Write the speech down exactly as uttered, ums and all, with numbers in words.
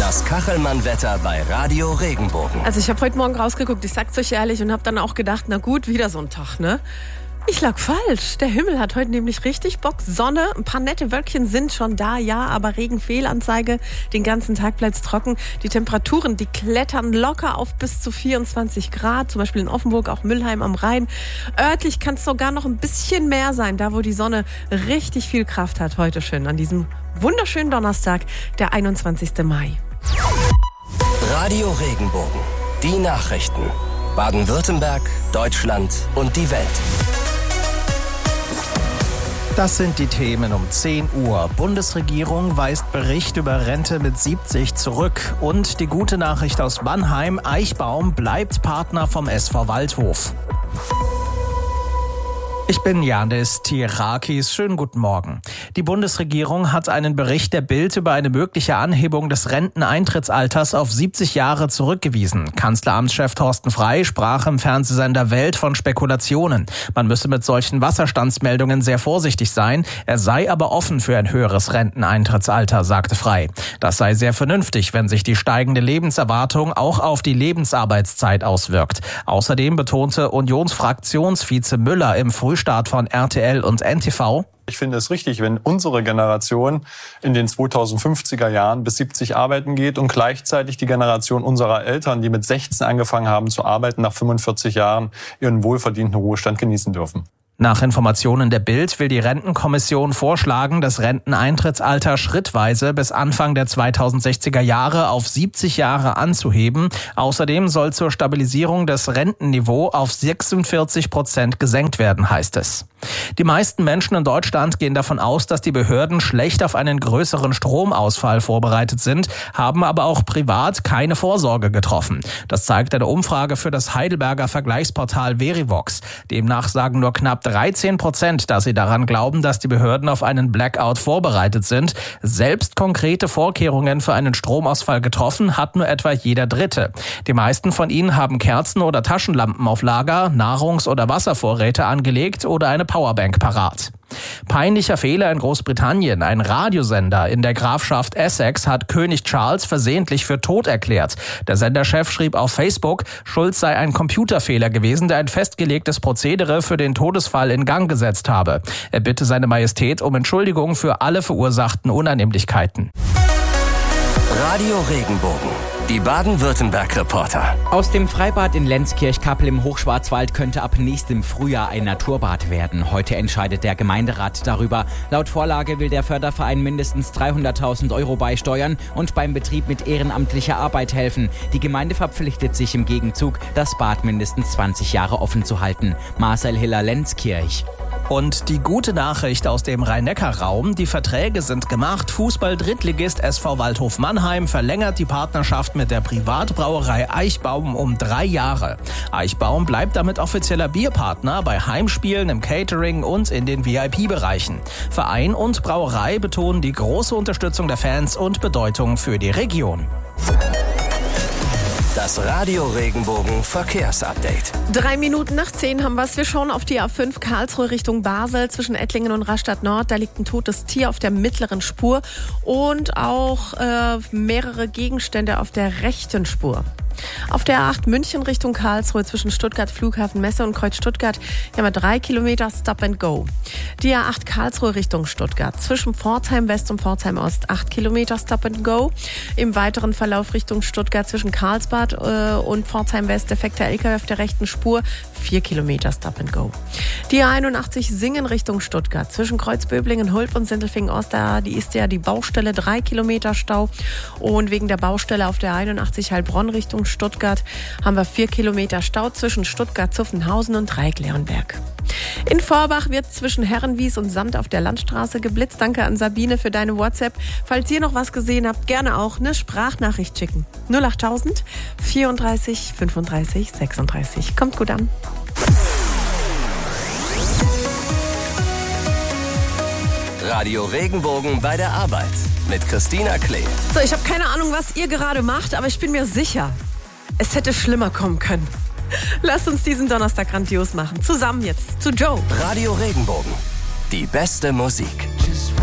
Das Kachelmann-Wetter bei Radio Regenbogen. Also ich habe heute Morgen rausgeguckt, ich sag's euch ehrlich, und habe dann auch gedacht, na gut, wieder so ein Tag, ne? Ich lag falsch. Der Himmel hat heute nämlich richtig Bock. Sonne, ein paar nette Wölkchen sind schon da, ja, aber Regenfehlanzeige. Den ganzen Tag bleibt's trocken. Die Temperaturen, die klettern locker auf bis zu vierundzwanzig Grad, zum Beispiel in Offenburg, auch Mülheim am Rhein. Örtlich kann es sogar noch ein bisschen mehr sein, da wo die Sonne richtig viel Kraft hat heute schön an diesem wunderschönen Donnerstag, der einundzwanzigsten Mai. Radio Regenbogen. Die Nachrichten. Baden-Württemberg, Deutschland und die Welt. Das sind die Themen um zehn Uhr. Bundesregierung weist Bericht über Rente mit siebzig zurück. Und die gute Nachricht aus Mannheim, Eichbaum bleibt Partner vom S V Waldhof. Ich bin Janis Tirakis. Schönen guten Morgen. Die Bundesregierung hat einen Bericht der Bild über eine mögliche Anhebung des Renteneintrittsalters auf siebzig Jahre zurückgewiesen. Kanzleramtschef Thorsten Frey sprach im Fernsehsender Welt von Spekulationen. Man müsse mit solchen Wasserstandsmeldungen sehr vorsichtig sein. Er sei aber offen für ein höheres Renteneintrittsalter, sagte Frey. Das sei sehr vernünftig, wenn sich die steigende Lebenserwartung auch auf die Lebensarbeitszeit auswirkt. Außerdem betonte Unionsfraktionsvize Müller im Frühstart von R T L und N T V. Ich finde es richtig, wenn unsere Generation in den zweitausendfünfziger Jahren bis siebzig arbeiten geht und gleichzeitig die Generation unserer Eltern, die mit sechzehn angefangen haben zu arbeiten, nach fünfundvierzig Jahren ihren wohlverdienten Ruhestand genießen dürfen. Nach Informationen der Bild will die Rentenkommission vorschlagen, das Renteneintrittsalter schrittweise bis Anfang der zweitausendsechziger Jahre auf siebzig Jahre anzuheben. Außerdem soll zur Stabilisierung das Rentenniveau auf sechsundvierzig Prozent gesenkt werden, heißt es. Die meisten Menschen in Deutschland gehen davon aus, dass die Behörden schlecht auf einen größeren Stromausfall vorbereitet sind, haben aber auch privat keine Vorsorge getroffen. Das zeigt eine Umfrage für das Heidelberger Vergleichsportal Verivox. Demnach sagen nur knapp dreizehn Prozent, dass sie daran glauben, dass die Behörden auf einen Blackout vorbereitet sind. Selbst konkrete Vorkehrungen für einen Stromausfall getroffen hat nur etwa jeder Dritte. Die meisten von ihnen haben Kerzen oder Taschenlampen auf Lager, Nahrungs- oder Wasservorräte angelegt oder eine Powerbank parat. Peinlicher Fehler in Großbritannien. Ein Radiosender in der Grafschaft Essex hat König Charles versehentlich für tot erklärt. Der Senderchef schrieb auf Facebook, Schuld sei ein Computerfehler gewesen, der ein festgelegtes Prozedere für den Todesfall in Gang gesetzt habe. Er bitte seine Majestät um Entschuldigung für alle verursachten Unannehmlichkeiten. Radio Regenbogen. Die Baden-Württemberg-Reporter. Aus dem Freibad in Lenzkirch-Kappel im Hochschwarzwald könnte ab nächstem Frühjahr ein Naturbad werden. Heute entscheidet der Gemeinderat darüber. Laut Vorlage will der Förderverein mindestens dreihunderttausend Euro beisteuern und beim Betrieb mit ehrenamtlicher Arbeit helfen. Die Gemeinde verpflichtet sich im Gegenzug, das Bad mindestens zwanzig Jahre offen zu halten. Marcel Hiller, Lenzkirch. Und die gute Nachricht aus dem Rhein-Neckar-Raum, die Verträge sind gemacht. Fußball-Drittligist S V Waldhof Mannheim verlängert die Partnerschaft mit der Privatbrauerei Eichbaum um drei Jahre. Eichbaum bleibt damit offizieller Bierpartner bei Heimspielen, im Catering und in den V I P-Bereichen. Verein und Brauerei betonen die große Unterstützung der Fans und Bedeutung für die Region. Das Radio Regenbogen Verkehrsupdate. Drei Minuten nach zehn haben wir es. Wir schauen auf die A fünf Karlsruhe Richtung Basel zwischen Ettlingen und Rastatt Nord. Da liegt ein totes Tier auf der mittleren Spur und auch äh, mehrere Gegenstände auf der rechten Spur. Auf der A acht München Richtung Karlsruhe zwischen Stuttgart Flughafen Messe und Kreuz Stuttgart haben wir drei Kilometer Stop and Go. Die A acht Karlsruhe Richtung Stuttgart zwischen Pforzheim West und Pforzheim Ost acht Kilometer Stop and Go. Im weiteren Verlauf Richtung Stuttgart zwischen Karlsbad äh, und Pforzheim West defekter L K W auf der rechten Spur vier Kilometer Stop and Go. Die A einundachtzig Singen Richtung Stuttgart zwischen Kreuzböblingen, Hulp und Sindelfingen Ost, da die ist ja die Baustelle drei Kilometer Stau und wegen der Baustelle auf der einundachtzig Heilbronn Richtung Stuttgart haben wir vier Kilometer Stau zwischen Stuttgart-Zuffenhausen und Dreieckleonberg. In Vorbach wird zwischen Herrenwies und Sand auf der Landstraße geblitzt. Danke an Sabine für deine WhatsApp. Falls ihr noch was gesehen habt, gerne auch eine Sprachnachricht schicken. null achttausend vierunddreißig fünfunddreißig sechsunddreißig. Kommt gut an. Radio Regenbogen bei der Arbeit mit Christina Klee. So, ich habe keine Ahnung, was ihr gerade macht, aber ich bin mir sicher, es hätte schlimmer kommen können. Lasst uns diesen Donnerstag grandios machen. Zusammen jetzt zu Joe. Radio Regenbogen. Die beste Musik.